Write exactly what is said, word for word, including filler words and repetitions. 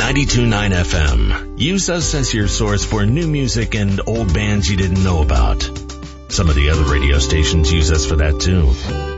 ninety-two point nine F M. Use us as your source for new music and old bands you didn't know about. Some of the other radio stations use us for that too.